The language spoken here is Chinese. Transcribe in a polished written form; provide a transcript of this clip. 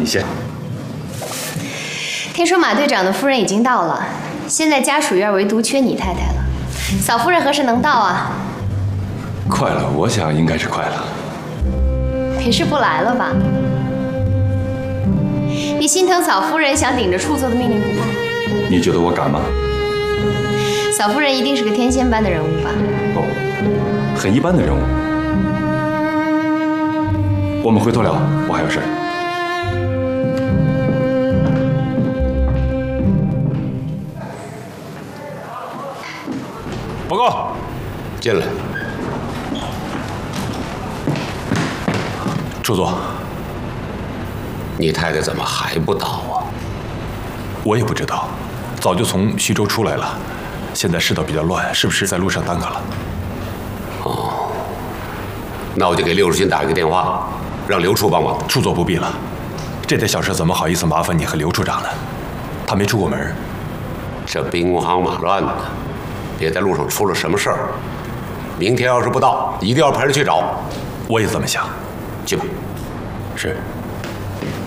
你先。 听说马队长的夫人已经到了，现在家属院唯独缺你太太了。嫂夫人何时能到啊？ 快了，我想应该是快了。 别是不来了吧？你心疼嫂夫人想顶着处座的命令不放？ 你觉得我敢吗？ 嫂夫人一定是个天仙般的人物吧？ 不，很一般的人物。我们回头聊，我还有事儿。 报告， 进来。 处座， 你太太怎么还不到啊？ 我也不知道，早就从徐州出来了，现在世道比较乱，是不是在路上耽搁了？ 哦，那我就给刘世新打一个电话，让刘处帮忙。 处座不必了，这点小事怎么好意思麻烦你和刘处长呢？他没出过门。 这兵工行马乱的，别在路上出了什么事儿。明天要是不到，一定要派人去找。 我也这么想。 去吧。 是。